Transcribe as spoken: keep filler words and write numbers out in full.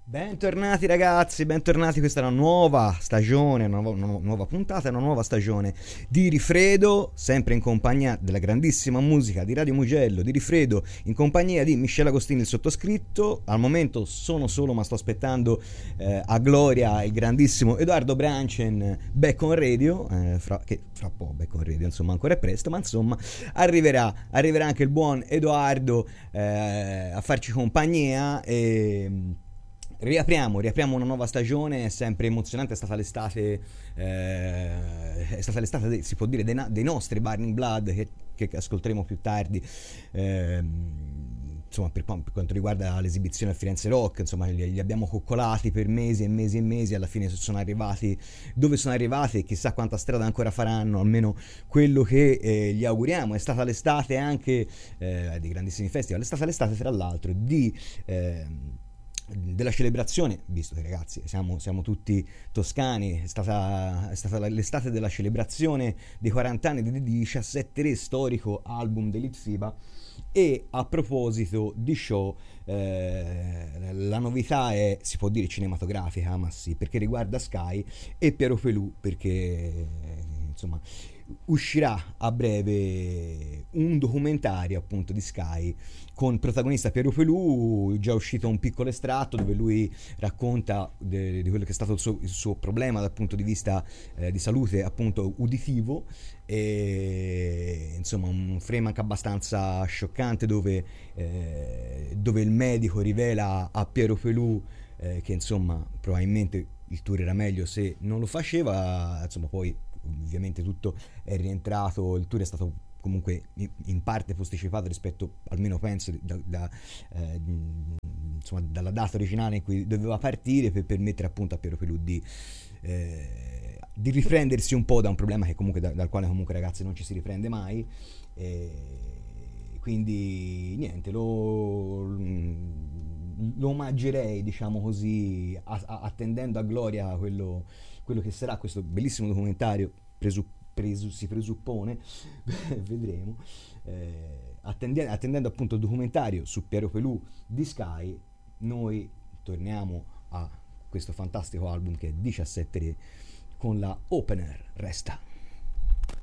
Bentornati ragazzi, bentornati, questa è una nuova stagione, una nuova, una nuova puntata, una nuova stagione di Rifredo, sempre in compagnia della grandissima musica di Radio Mugello, di Rifredo, in compagnia di Michele Agostini, il sottoscritto. Al momento sono solo, ma sto aspettando eh, a gloria il grandissimo Edoardo Branchen, Back on Radio, eh, fra, che fra po' Back on Radio, insomma ancora è presto, ma insomma arriverà, arriverà anche il buon Edoardo eh, a farci compagnia e... Riapriamo, riapriamo una nuova stagione, è sempre emozionante, è stata l'estate, eh, è stata l'estate, si può dire, dei, dei nostri Burning Blood che, che ascolteremo più tardi, eh, insomma per, per quanto riguarda l'esibizione al Firenze Rock, insomma li, li abbiamo coccolati per mesi e mesi e mesi, alla fine sono arrivati dove sono arrivati e chissà quanta strada ancora faranno, almeno quello che eh, gli auguriamo. È stata l'estate anche eh, di grandissimi festival, è stata l'estate tra l'altro di... Eh, della celebrazione, visto che ragazzi siamo, siamo tutti toscani, è stata, è stata l'estate della celebrazione dei quaranta anni di diciassette Re, storico album dell'Ipsiba. E a proposito di show, eh, la novità è, si può dire, cinematografica, ma sì, perché riguarda Sky e Piero Pelù, perché eh, insomma uscirà a breve un documentario appunto di Sky con protagonista Piero Pelù, già uscito un piccolo estratto dove lui racconta de, di quello che è stato il suo, il suo problema dal punto di vista eh, di salute appunto uditivo, e insomma un frame anche abbastanza scioccante dove, eh, dove il medico rivela a Piero Pelù eh, che insomma probabilmente il tour era meglio se non lo faceva, insomma poi ovviamente tutto è rientrato, il tour è stato comunque in parte posticipato rispetto, almeno penso, da, da, eh, insomma, dalla data originale in cui doveva partire, per permettere appunto a Piero Pelù di, eh, di riprendersi un po' da un problema che comunque da, dal quale comunque ragazzi non ci si riprende mai, e quindi niente, lo, lo omaggerei, diciamo così, a, a, attendendo a gloria quello quello che sarà questo bellissimo documentario, presu, presu, si presuppone, vedremo, eh, attendendo, attendendo appunto il documentario su Piero Pelù di Sky. Noi torniamo a questo fantastico album che è diciassette Re con la opener Resta.